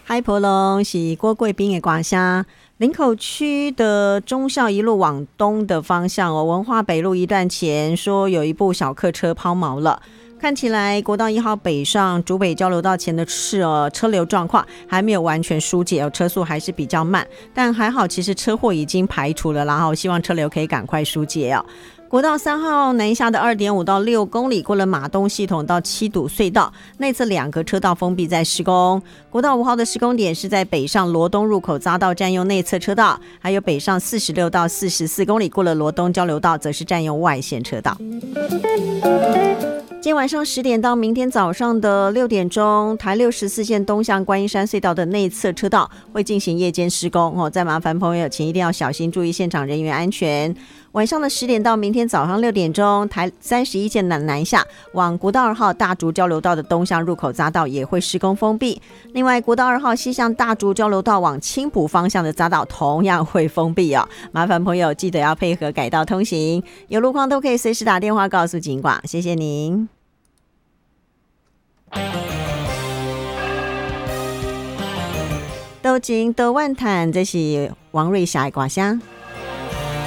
嗨，婆龙是郭贵宾的瓜虾。林口区的忠孝一路往东的方向文化北路一段前说有一部小客车抛锚了。看起来国道1号北上竹北交流道前的车流状况还没有完全疏解车速还是比较慢，但还好其实车祸已经排除了，然后希望车流可以赶快疏解国道3号南下的 2.5 到6公里，过了马东系统到七堵隧道，内侧2个车道封闭在施工。国道5号的施工点是在北上罗东入口匝道占用内侧车道，还有北上46到44公里，过了罗东交流道则是占用外线车道。今天晚上10点到明天早上的6点钟，台64线东向观音山隧道的内侧车道会进行夜间施工再麻烦朋友请一定要小心注意现场人员安全。晚上的10点到明天早上6点钟，台31线南下往国道2号大竹交流道的东向入口匝道也会施工封闭。另外国道2号西向大竹交流道往青埔方向的匝道同样会封闭麻烦朋友记得要配合改道通行，有路况都可以随时打电话告诉警广，谢谢您。斗金斗万坦，这是王瑞霞的歌声。